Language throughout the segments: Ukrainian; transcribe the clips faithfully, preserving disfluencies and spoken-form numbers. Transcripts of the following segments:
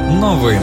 Новини.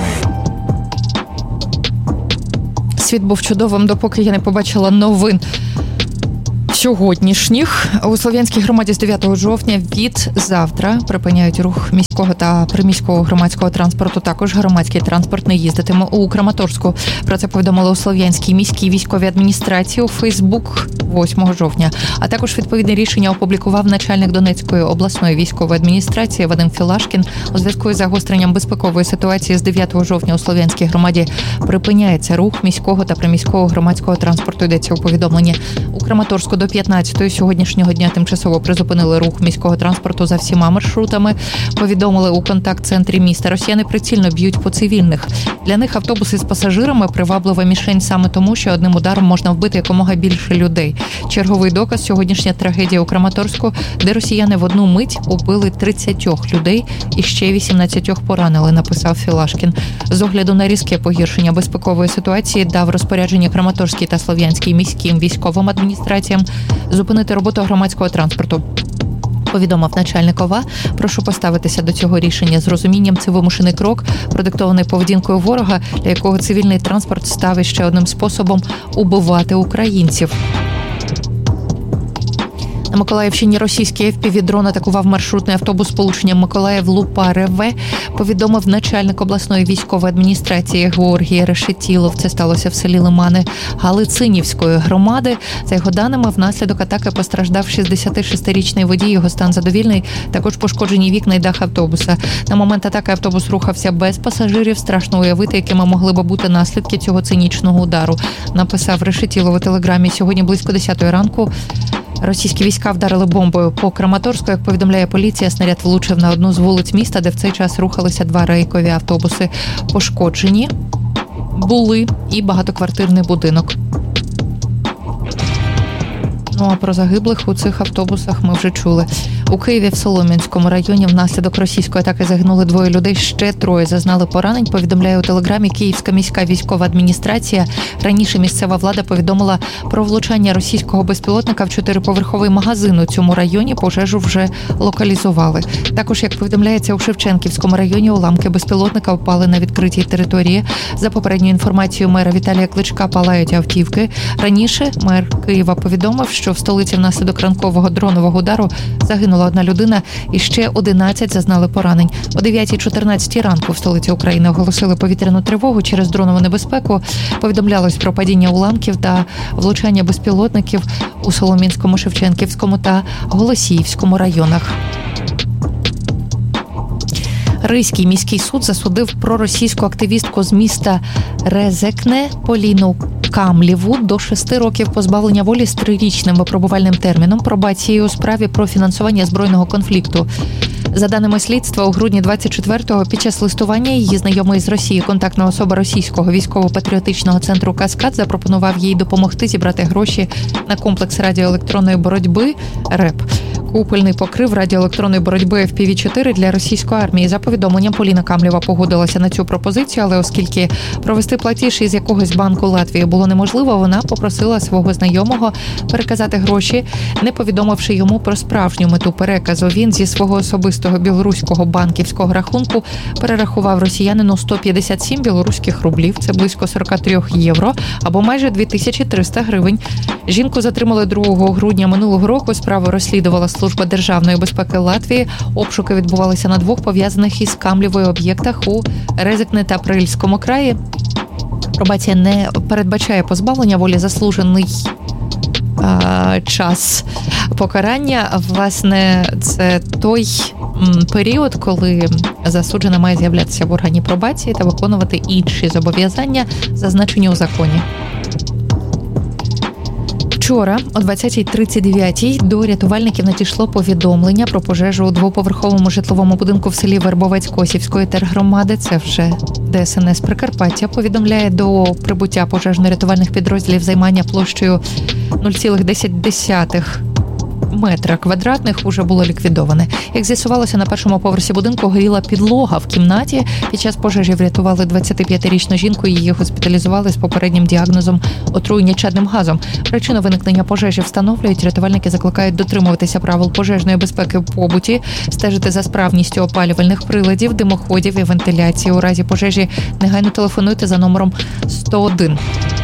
Світ був чудовим, допоки я не побачила новин сьогоднішніх. У Слов'янській громаді з дев'ятого жовтня від завтра припиняють рух міського та приміського громадського транспорту. Також громадський транспорт не їздитиме у Краматорську. Про це повідомили у Слов'янській міській військовій адміністрації у Фейсбук восьмого жовтня. А також відповідне рішення опублікував начальник Донецької обласної військової адміністрації Вадим Філашкін. У зв'язку із загостренням безпекової ситуації з дев'ятого жовтня у Слов'янській громаді припиняється рух міського та приміського громадського транспорту, йдеться у повідомленні. У Краматорську до п'ятнадцятої сьогоднішнього дня тимчасово призупинили рух міського транспорту за всіма маршрутами. Повідомили у контакт-центрі міста. Росіяни прицільно б'ють по цивільних. Для них автобуси з пасажирами приваблива мішень саме тому, що одним ударом можна вбити якомога більше людей. Черговий доказ – сьогоднішня трагедія у Краматорську, де росіяни в одну мить убили тридцять людей і ще вісімнадцять поранили, написав Філашкін. З огляду на різке погіршення безпекової ситуації дав розпорядження Краматорській та Слов'янській міським військовим адміністраціям зупинити роботу громадського транспорту. Повідомив начальник ОВА. Прошу поставитися до цього рішення з розумінням. Це вимушений крок, продиктований поведінкою ворога, для якого цивільний транспорт став ще одним способом убивати українців. На Миколаївщині російський еф пі ві-дрон атакував маршрутний автобус з полученням Миколаїв-Лупа-Реве, повідомив начальник обласної військової адміністрації Георгій Решетілов. Це сталося в селі Лимани Галицинівської громади. За його даними, внаслідок атаки постраждав шістдесятишестирічний водій, його стан задовільний, також пошкоджені вікна і дах автобуса. На момент атаки автобус рухався без пасажирів. Страшно уявити, якими могли б бути наслідки цього цинічного удару, написав Решетілов у телеграмі. Сьогодні близько десятої ранку російські війська вдарили бомбою по Краматорську. Як повідомляє поліція, снаряд влучив на одну з вулиць міста, де в цей час рухалися два рейкові автобуси. Пошкоджені були і багатоквартирний будинок. Ну а про загиблих у цих автобусах ми вже чули. У Києві в Солом'янському районі внаслідок російської атаки загинули двоє людей, ще троє зазнали поранень, повідомляє у телеграмі Київська міська військова адміністрація. Раніше місцева влада повідомила про влучання російського безпілотника в чотириповерховий магазин у цьому районі. Пожежу вже локалізували. Також, як повідомляється, у Шевченківському районі уламки безпілотника впали на відкритій території. За попередньою інформацією мера Віталія Кличка, палають автівки. Раніше мер Києва повідомив, що в столиці внаслідок ранкового дронового удару загинула одна людина і ще одинадцять зазнали поранень. О дев'ятій чотирнадцять ранку в столиці України оголосили повітряну тривогу через дронову небезпеку. Повідомлялось про падіння уламків та влучання безпілотників у Солом'янському, Шевченківському та Голосіївському районах. Ризький міський суд засудив проросійську активістку з міста Резекне Поліну Камлєву до шести років позбавлення волі з трирічним випробувальним терміном пробації у справі про фінансування збройного конфлікту. За даними слідства, у грудні двадцять четвертого під час листування її знайомий з Росії контактна особа російського військово-патріотичного центру «Каскад» запропонував їй допомогти зібрати гроші на комплекс радіоелектронної боротьби РЕП. Купольний покрив радіоелектронної боротьби еф пі ві чотири для російської армії. За повідомленням, Поліна Камлєва погодилася на цю пропозицію, але оскільки провести платіж із якогось банку Латвії було неможливо, вона попросила свого знайомого переказати гроші, не повідомивши йому про справжню мету переказу. Він зі свого особистого білоруського банківського рахунку перерахував росіянину сто п'ятдесят сім білоруських рублів, це близько сорок три євро, або майже дві тисячі триста гривень. Жінку затримали другого грудня минулого року. Справу розслідувала Служба державної безпеки Латвії. Обшуки відбувалися на двох пов'язаних із Камлєвою об'єктах у Резекне та Прильському краї. Пробація не передбачає позбавлення волі, заслужений а, час покарання. Власне, це той м, період, коли засуджена має з'являтися в органі пробації та виконувати інші зобов'язання, зазначені у законі. Вчора о двадцятій тридцять дев'ять до рятувальників надійшло повідомлення про пожежу у двоповерховому житловому будинку в селі Вербовець Косівської тергромади. Це вже де ес ен ес Прикарпаття повідомляє, до прибуття пожежно-рятувальних підрозділів займання площею нуль цілих десять метра квадратних вже було ліквідоване. Як з'ясувалося, на першому поверсі будинку горіла підлога в кімнаті. Під час пожежі врятували двадцятип'ятирічну жінку, її госпіталізували з попереднім діагнозом отруєння чадним газом. Причину виникнення пожежі встановлюють. Рятувальники закликають дотримуватися правил пожежної безпеки в побуті, стежити за справністю опалювальних приладів, димоходів і вентиляції. У разі пожежі негайно телефонуйте за номером сто один.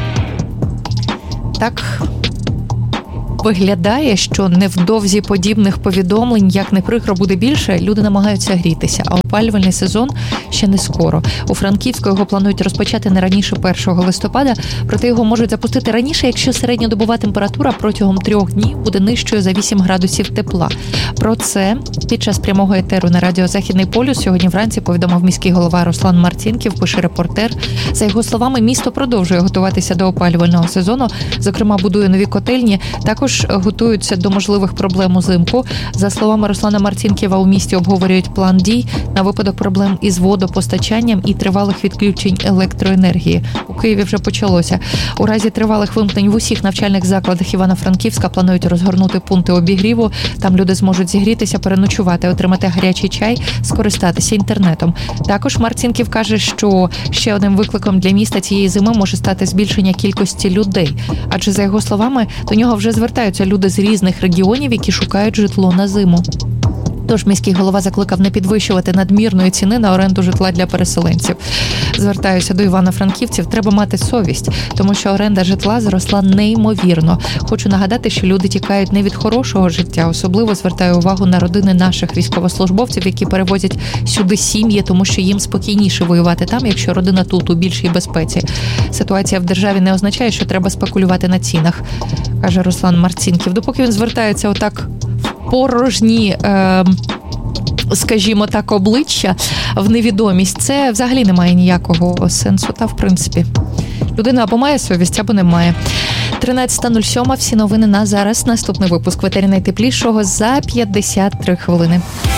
Так виглядає, що невдовзі подібних повідомлень, як не прикро, буде більше. Люди намагаються грітися, а опалювальний сезон ще не скоро. У Франківську його планують розпочати не раніше першого листопада, проте його можуть запустити раніше, якщо середньодобова температура протягом трьох днів буде нижчою за вісім градусів тепла. Про це під час прямого етеру на радіо «Західний полюс» сьогодні вранці повідомив міський голова Руслан Марцінків, пише репортер. За його словами, місто продовжує готуватися до опалювального сезону, зокрема будує нові котельні, також готуються до можливих проблем узимку. За словами Руслана Марцінкєва, у місті обговорюють план дій на випадок проблем із водопостачанням і тривалих відключень електроенергії. У Києві вже почалося. У разі тривалих вимкнень в усіх навчальних закладах Івано-Франківська планують розгорнути пункти обігріву. Там люди зможуть зігрітися, переночувати, отримати гарячий чай, скористатися інтернетом. Також Марцінків каже, що ще одним викликом для міста цієї зими може стати збільшення кількості людей. Адже, за його словами, до нього вже звертаються люди з різних регіонів, які шукають житло на зиму. Тож міський голова закликав не підвищувати надмірної ціни на оренду житла для переселенців. Звертаюся до івано-франківців, треба мати совість, тому що оренда житла зросла неймовірно. Хочу нагадати, що люди тікають не від хорошого життя, особливо звертаю увагу на родини наших військовослужбовців, які перевозять сюди сім'ї, тому що їм спокійніше воювати там, якщо родина тут у більшій безпеці. Ситуація в державі не означає, що треба спекулювати на цінах, каже Руслан Марцінків. Допоки він звертається отак порожні, е, скажімо так, обличчя в невідомість, це взагалі не має ніякого сенсу. Та, в принципі, людина або має совість, або не має. тринадцята нуль сім, всі новини на зараз. Наступний випуск в етері найтеплішого за п'ятдесят три хвилини.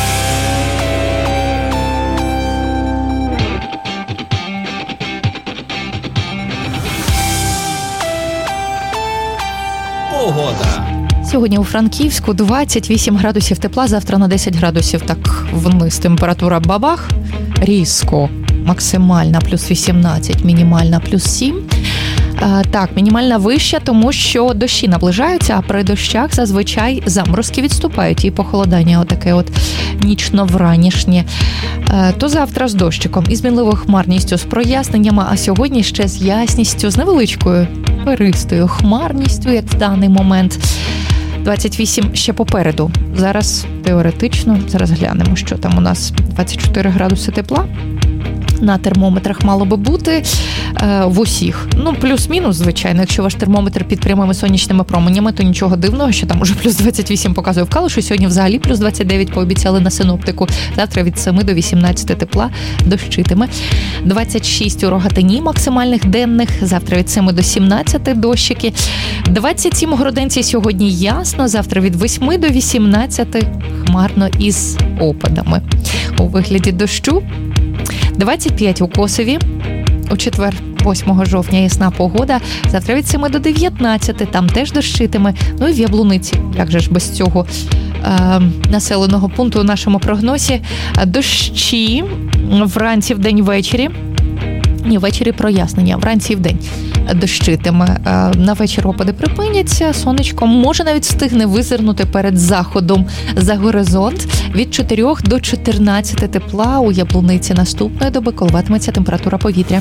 Погода. Сьогодні у Франківську двадцять вісім градусів тепла, завтра на десять градусів так вниз температура бабах. Різко максимальна плюс вісімнадцять, мінімальна плюс сім. А, так, мінімальна вища, тому що дощі наближаються, а при дощах зазвичай заморозки відступають і похолодання отаке от нічно-вранішнє. А, то завтра з дощиком і змінливою хмарністю, з проясненнями, а сьогодні ще з ясністю, з невеличкою перистою хмарністю, як в даний момент. двадцять вісім ще попереду. Зараз теоретично, зараз глянемо, що там у нас. двадцять чотири градуси тепла на термометрах мало би бути е, в усіх. Ну, плюс-мінус, звичайно. Якщо ваш термометр під прямими сонячними променями, то нічого дивного, що там уже плюс двадцять вісім показує в Калушу. Сьогодні взагалі плюс двадцять дев'ять пообіцяли на синоптику. Завтра від семи до вісімнадцяти тепла дощитиме. двадцять шість у Рогатині максимальних денних. Завтра від семи до сімнадцяти дощики. двадцять сім у Городенці сьогодні ясно. Завтра від восьми до вісімнадцяти хмарно із опадами у вигляді дощу. двадцять п'ять у Косові. У четвер, восьмого жовтня, ясна погода. Завтра від семи до дев'ятнадцяти, там теж дощитиме. Ну і в Яблуниці, як же ж без цього е, населеного пункту у нашому прогнозі. Дощі вранці, вдень, ввечері. Ні, ввечері прояснення, вранці і вдень дощитиме. На вечір опади припиняться, сонечко може навіть встигне визирнути перед заходом за горизонт. Від чотирьох до чотирнадцяти тепла у Яблуниці наступної доби коливатиметься температура повітря.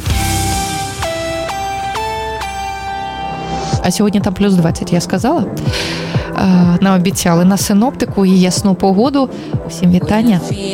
А сьогодні там плюс двадцять, я сказала. Нам обіцяли на синоптику і ясну погоду. Усім вітання.